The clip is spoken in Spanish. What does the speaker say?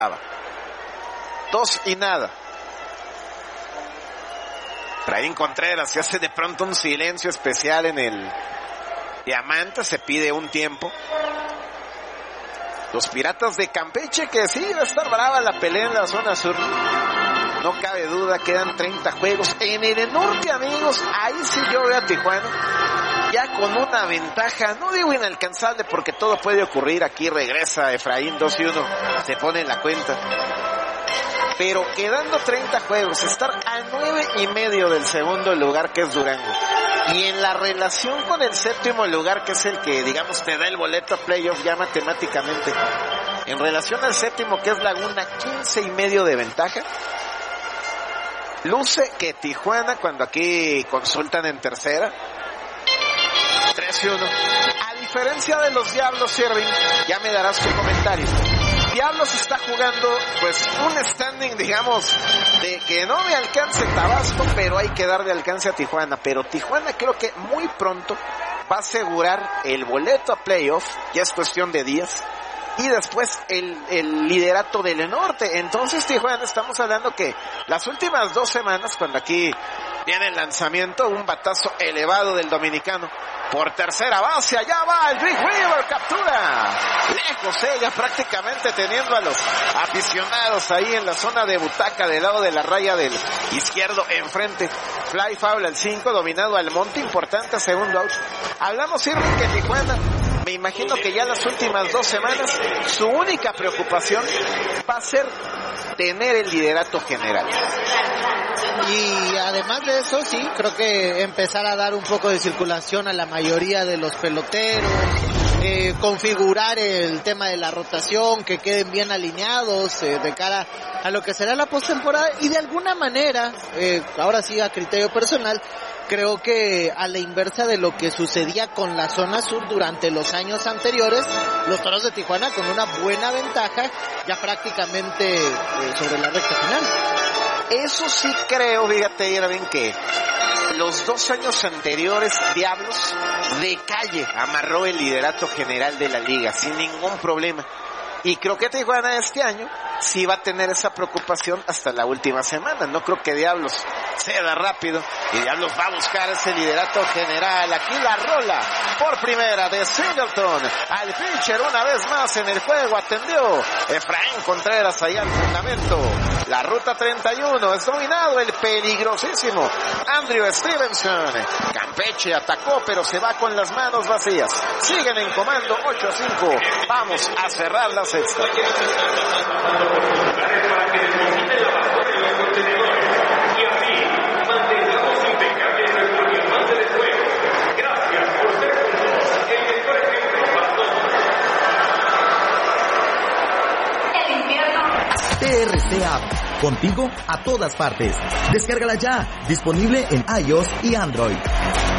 2-0. Efraín Contreras se hace de pronto un silencio especial en el diamante, se pide un tiempo. Los Piratas de Campeche, que sí, va a estar brava la pelea en la zona sur. No cabe duda, quedan 30 juegos. En el norte, amigos, ahí sí yo veo a Tijuana ya con una ventaja, no digo inalcanzable porque todo puede ocurrir. Aquí regresa Efraín 2-1, se pone en la cuenta. Pero quedando 30 juegos, estar a 9.5 del segundo lugar, que es Durango, y en la relación con el séptimo lugar, que es el que, digamos, te da el boleto a playoff ya matemáticamente, en relación al séptimo, que es Laguna, 15.5 de ventaja. Luce que Tijuana, cuando aquí consultan en tercera, 3-1. A diferencia de los Diablos, Irving, ya me darás tu comentario. Diablos está jugando pues un standing, digamos, de que no me alcance Tabasco, pero hay que darle alcance a Tijuana. Pero Tijuana creo que muy pronto va a asegurar el boleto a playoff, ya es cuestión de días, y después el liderato del norte. Entonces Tijuana, estamos hablando que las últimas 2 semanas, cuando aquí viene el lanzamiento, un batazo elevado del dominicano por tercera base, allá va el Rick Weaver, captura lejos, ya prácticamente teniendo a los aficionados ahí en la zona de butaca del lado de la raya del izquierdo enfrente. Fly foul al 5, dominado al monte, importante segundo out. Hablamos, Irving, que Tijuana, me imagino que ya las últimas 2 semanas su única preocupación va a ser tener el liderato general. Y además de eso, sí, creo que empezar a dar un poco de circulación a la mayoría de los peloteros, configurar el tema de la rotación, que queden bien alineados de cara a lo que será la postemporada, y de alguna manera, ahora sí a criterio personal, creo que a la inversa de lo que sucedía con la zona sur durante los años anteriores, los Toros de Tijuana con una buena ventaja ya prácticamente sobre la recta final. Eso sí creo, fíjate, Irving, que los 2 años anteriores Diablos de calle amarró el liderato general de la liga sin ningún problema. Y creo que Tijuana este año sí va a tener esa preocupación hasta la última semana. No creo que Diablos ceda rápido y Diablos va a buscar ese liderato general. Aquí la rola por primera de Singleton al pitcher, una vez más en el juego, atendió Efraín Contreras ahí al fundamento. La ruta 31 es dominado el peligrosísimo Andrew Stevenson. Campeche atacó, pero se va con las manos vacías. Siguen en comando 8-5. Vamos a cerrar la sexta. TRC App, contigo a todas partes. Descárgala ya, disponible en iOS y Android.